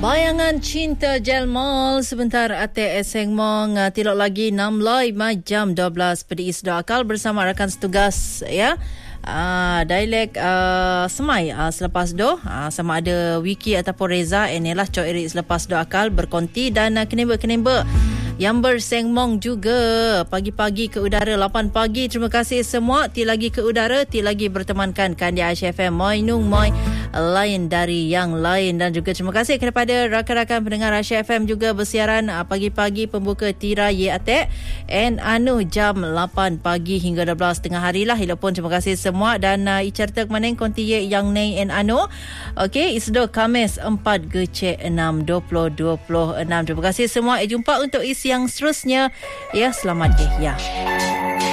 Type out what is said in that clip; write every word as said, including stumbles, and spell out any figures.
Bayangan Cinta Jelmol sebentar ate eseng mong uh, tilok lagi enam loi jam dua belas pedi Isdo Akal bersama rakan setugas ya. Uh, dialek uh, semai uh, selepas do uh, sama ada Wiki ataupun Reza inilah Cok Erik selepas do akal berkonti dan uh, kenimba-kenimba yang bersengmong juga pagi-pagi ke udara lapan pagi. Terima kasih semua ti lagi ke udara, ti lagi bertemankan kan di Aisyah F M moi nung moi lain dari yang lain. Dan juga terima kasih kepada rakan-rakan pendengar Aisyah F M juga bersiaran uh, pagi-pagi pembuka Tira Ye Atek and anu jam lapan pagi hingga dua belas tengah hari lah. Hilapun terima kasih semua dan uh, icarta kemaneng konti Ye yang neng and anu. Okey, Isdo Khamis empat Gecek enam dua puluh dua puluh enam. Terima kasih semua. Eh, jumpa untuk isi yang seterusnya. Ya, selamat eh ya.